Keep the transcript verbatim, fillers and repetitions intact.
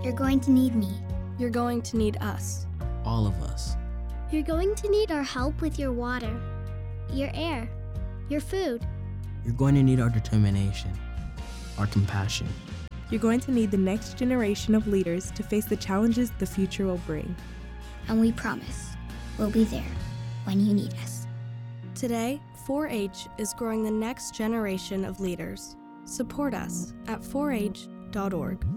You're going to need me. You're going to need us. All of us. You're going to need our help with your water, your air, your food. You're going to need our determination, our compassion. You're going to need the next generation of leaders to face the challenges the future will bring. And we promise we'll be there when you need us. Today, four H is growing the next generation of leaders. Support us at four H dot org.